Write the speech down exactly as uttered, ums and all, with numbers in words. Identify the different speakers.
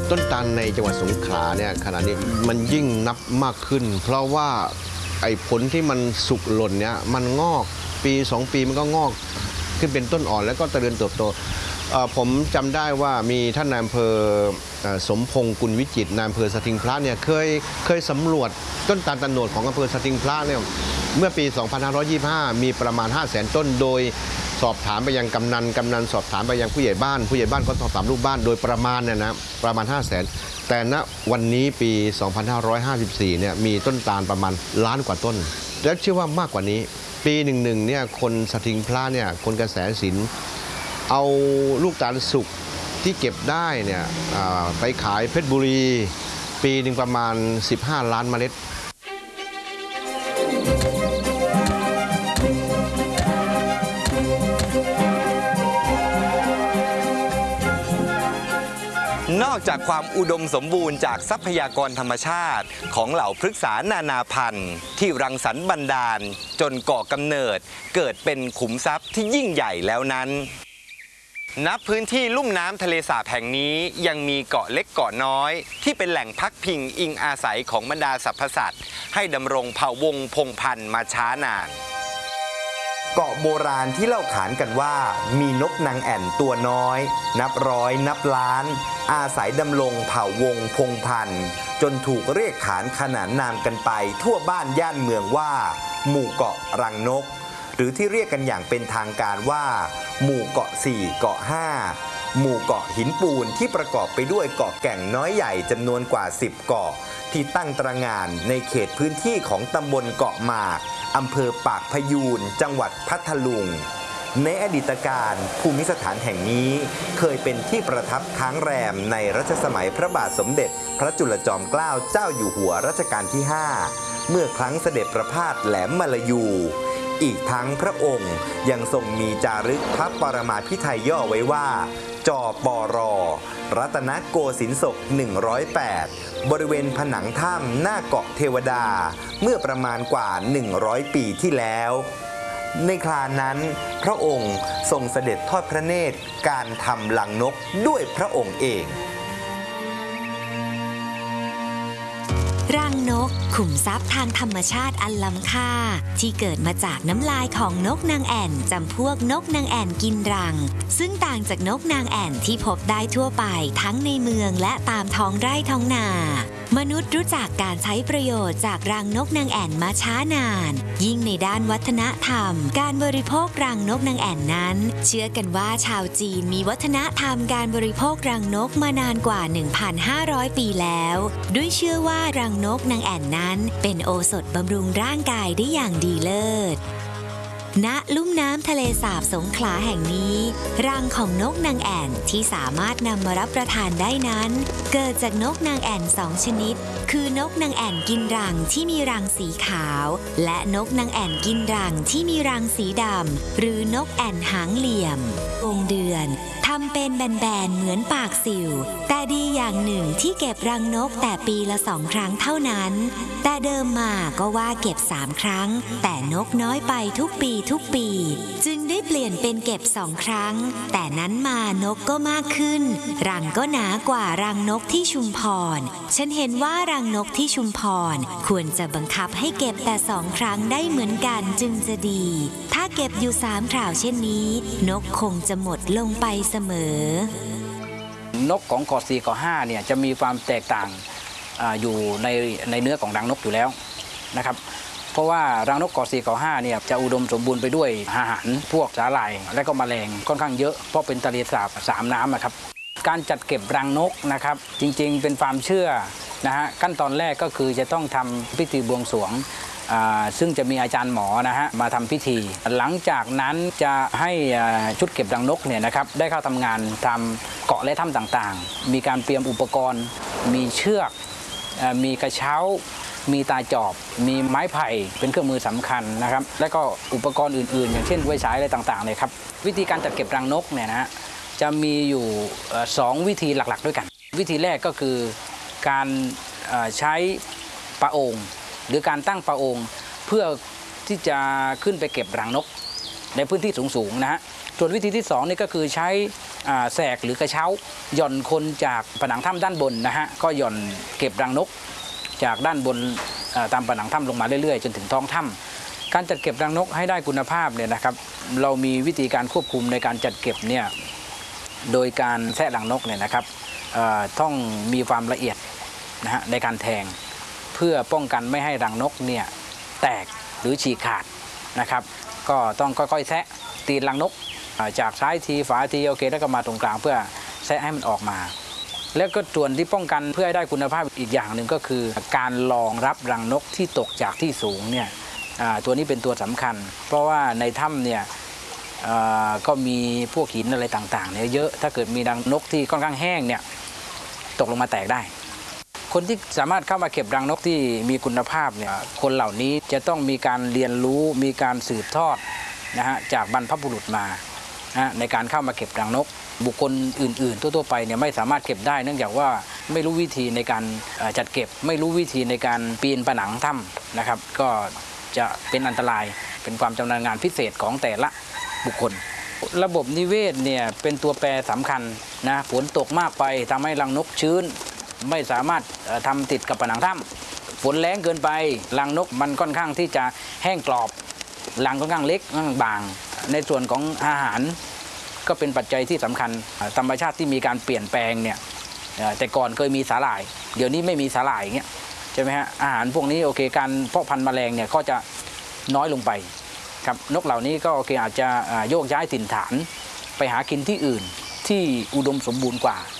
Speaker 1: ต้นตาลในจังหวัดสงขลาเนี่ยขณะนี้มันยิ่งนับมากขึ้นเพราะว่าไอ้ผลที่มันสุกหล่นเนี่ยมันงอกปีสองปีมันก็งอกขึ้นเป็นต้นอ่อนแล้วก็เจริญเติบโตผมจำได้ว่ามีท่านนายอำเภอสมพงษ์กุลวิจิตรนายอำเภอสถิงพระเนี่ยเคยเคยสำรวจต้นตาลตะโนดของอำเภอสถิงพระเนี่ยเมื่อปีสองพันห้าร้อยยี่สิบห้ามีประมาณ ห้าแสน ต้นโดยสอบถามไปยังกำนันกำนันสอบถามไปยังผู้ใหญ่บ้านผู้ใหญ่บ้านก็สอบถามลูกบ้านโดยประมาณเนี่ยนะประมาณ ห้าแสน แต่ณวันนี้ปีสองพันห้าร้อยห้าสิบสี่เนี่ยมีต้นตาลประมาณล้านกว่าต้นและเชื่อว่ามากกว่านี้ปีหนึ่งหนึ่งเนี่ยคนสถิงพระเนี่ยคนกระแสสินเอาลูกตาลสุกที่เก็บได้เนี่ยไปขายเพชรบุรีปีหนึ่งประมาณสิบห้าล้านเมล็ด
Speaker 2: นอกจากความอุดมสมบูรณ์จากทรัพยากรธรรมชาติของเหล่าพฤกษานานาพันธุ์ที่รังสรรค์บันดาลจนก่อกำเนิดเกิดเป็นขุมทรัพย์ที่ยิ่งใหญ่แล้วนั้นณพื้นที่ลุ่มน้ำทะเลสาบแห่งนี้ยังมีเกาะเล็กเกาะน้อยที่เป็นแหล่งพักพิงอิงอาศัยของบรรดาสรรพสัตว์ให้ดำรงเผ่าวงศ์พงศ์พันธุ์มาช้านานเกาะโบราณที่เล่าขานกันว่ามีนกนางแอ่นตัวน้อยนับร้อยนับล้านอาศัยดำรงเผ่าวงศ์พงศ์พันธุ์จนถูกเรียกขานขนานนามกันไปทั่วบ้านย่านเมืองว่าหมู่เกาะรังนกหรือที่เรียกกันอย่างเป็นทางการว่าหมู่เกาะสี่เกาะห้าหมู่เกาะหินปูนที่ประกอบไปด้วยเกาะแก่งน้อยใหญ่จำนวนกว่าสิบเกาะที่ตั้งตระหง่านในเขตพื้นที่ของตำบลเกาะหมากอำเภอปากพยูนจังหวัดพัทลุงในอดีตการภูมิสถานแห่งนี้เคยเป็นที่ประทับค้างแรมในรัชสมัยพระบาทสมเด็จพระจุลจอมเกล้าเจ้าอยู่หัวรัชกาลที่ห้าเมื่อครั้งเสด็จประพาสแหลมมลายูอีกทั้งพระองค์ยังทรงมีจารึกพระปรมาภิไธยย่อไว้ว่าจปรรัตนโกสินทร์ศกหนึ่งร้อยแปดบริเวณผนังถ้ำหน้าเกาะเทวดาเมื่อประมาณกว่าหนึ่งร้อยปีที่แล้วในครานั้นพระองค์ทรงเสด็จทอดพระเนตรการทำลังนกด้วยพระองค์เอง
Speaker 3: รังนกขุมทรัพย์ทางธรรมชาติอันล้ำค่าที่เกิดมาจากน้ำลายของนกนางแอ่นจำพวกนกนางแอ่นกินรังซึ่งต่างจากนกนางแอ่นที่พบได้ทั่วไปทั้งในเมืองและตามท้องไร่ท้องนามนุษย์รู้จักการใช้ประโยชน์จากรังนกนางแอ่นมาช้านานยิ่งในด้านวัฒนธรรมการบริโภครังนกนางแอ่นนั้นเชื่อกันว่าชาวจีนมีวัฒนธรรมการบริโภครังนกมานานกว่า หนึ่งพันห้าร้อย ปีแล้วด้วยเชื่อว่ารังนกนางแอ่นนั้นเป็นโอสถบำรุงร่างกายได้อย่างดีเลิศณลุ่มน้ำทะเลสาบสงขลาแห่งนี้รังของนกนางแอ่นที่สามารถนำมารับประทานได้นั้นเกิดจากนกนางแอ่นสองชนิดคือนกนางแอ่นกินรังที่มีรังสีขาวและนกนางแอ่นกินรังที่มีรังสีดำหรือนกแอ่นหางเหลี่ยมวงเดือนทำเป็นแบนๆเหมือนปากสิวแต่ดีอย่างหนึ่งที่เก็บรังนกแต่ปีละสองครั้งเท่านั้นแต่เดิมมาก็ว่าเก็บสามครั้งแต่นกน้อยไปทุกปีทุกปีจึงได้เปลี่ยนเป็นเก็บสองครั้งแต่นั้นมานกก็มากขึ้นรังก็หนากว่ารังนกที่ชุมพรฉันเห็นว่ารังนกที่ชุมพรควรจะบังคับให้เก็บแต่สองครั้งได้เหมือนกันจึงจะดีถ้าเก็บอยู่สามคราวเช่นนี้นกคงจะหมดลงไปเสมอน
Speaker 4: กของเกาะสี่เกาะห้าเนี่ยจะมีความแตกต่าง อ, อยู่ในในเนื้อของรังนกอยู่แล้วนะครับเพราะว่ารังนกเกาะสี่เกาะห้าเนี่ยจะอุดมสมบูรณ์ไปด้วยอาหารพวกสาหร่ายและก็แมลงค่อนข้างเยอะเพราะเป็นทะเลสาบสามน้ำนะครับการจัดเก็บรังนกนะครับจริงๆเป็นความเชื่อนะฮะขั้นตอนแรกก็คือจะต้องทำพิธีบวงสรวงซึ่งจะมีอาจารย์หมอนะฮะมาทำพิธีหลังจากนั้นจะให้ชุดเก็บรังนกเนี่ยนะครับได้เข้าทำงานทำเกาะและถ้ำต่างๆมีการเตรียมอุปกรณ์มีเชือกมีกระเช้ามีตาจอบมีไม้ไผ่เป็นเครื่องมือสำคัญนะครับและก็อุปกรณ์อื่นๆอย่างเช่นไฟฉายอะไรต่างๆเลยครับวิธีการจัดเก็บรังนกเนี่ยนะฮะจะมีอยู่สองวิธีหลักๆด้วยกันวิธีแรกก็คือการใช้ปะโองหรือการตั้งปะโองเพื่อที่จะขึ้นไปเก็บรังนกในพื้นที่สูงๆนะฮะส่วนวิธีที่สองนี่ก็คือใช้อ่าแสกหรือกระเช้าหย่อนคนจากผนังถ้ำด้านบนนะฮะก็หย่อนเก็บรังนกจากด้านบนอ่าตามผนังถ้ำลงมาเรื่อยๆจนถึงท้องถ้ำการจัดเก็บรังนกให้ได้คุณภาพเนี่ยนะครับเรามีวิธีการควบคุมในการจัดเก็บเนี่ยโดยการแทะรังนกเนี่ยนะครับเอ่อต้องมีความละเอียดนะฮะในการแทงเพื่อป้องกันไม่ให้รังนกเนี่ยแตกหรือฉีกขาดนะครับก็ต้องค่อยๆแทะตีนรังนกจากซ้ายทีฝาทีโอเคแล้วก็มาตรงกลางเพื่อแทะให้มันออกมาแล้วก็ส่วนที่ป้องกันเพื่อให้ได้คุณภาพอีกอย่างหนึ่งก็คือการรองรับรังนกที่ตกจากที่สูงเนี่ยตัวนี้เป็นตัวสำคัญเพราะว่าในถ้ำเนี่ยก็มีพวกหินอะไรต่างๆเนี่ยเยอะถ้าเกิดมีรังนกที่ค่อนข้างแห้งเนี่ยตกลงมาแตกได้คนที่สามารถเข้ามาเก็บรังนกที่มีคุณภาพเนี่ยคนเหล่านี้จะต้องมีการเรียนรู้มีการสืบทอดนะฮะจากบรรพบุรุษมานะในการเข้ามาเก็บรังนกบุคคลอื่นๆทั่วๆไปเนี่ยไม่สามารถเก็บได้เนื่องจากว่าไม่รู้วิธีในการจัดเก็บไม่รู้วิธีในการปีนผนังถ้ำนะครับก็จะเป็นอันตรายเป็นความชำนาญงานพิเศษของแต่ละบุคคลระบบนิเวศเนี่ยเป็นตัวแปรสำคัญนะฝนตกมากไปทำให้รังนกชื้นไม่สามารถทำติดกับผนังถ้ำฝนแรงเกินไปรังนกมันค่อนข้างที่จะแห้งกรอบรังค่อนข้างเล็กค่อนข้างบางในส่วนของอาหารก็เป็นปัจจัยที่สำคัญธรรมชาติที่มีการเปลี่ยนแปลงเนี่ยแต่ก่อนเคยมีสาหร่ายเดี๋ยวนี้ไม่มีสาหร่ายอย่างเงี้ยใช่ไหมฮะอาหารพวกนี้โอเคการเพาะพันธุ์แมลงเนี่ยก็จะน้อยลงไปครับนกเหล่านี้ก็โอเคอาจจะโยกย้ายถิ่นฐานไปหากินที่อื่นที่อุดมสมบูรณ์กว่า